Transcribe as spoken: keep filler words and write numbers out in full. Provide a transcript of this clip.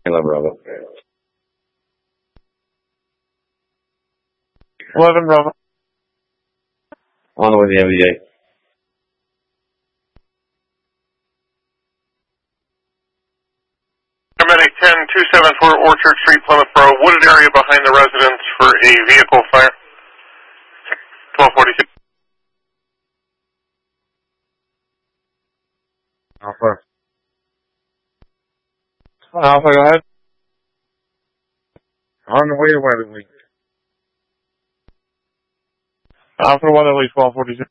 Hello, Bravo. eleven Bravo. On the way to the M D A. Paramedic ten two seven four Orchard Street, Plymouth Borough, wooded area behind the residence for a vehicle fire. twelve forty-six. Alpha. Alpha, go ahead. On the way to Weatherly. Alpha, Weatherly, twelve forty-six.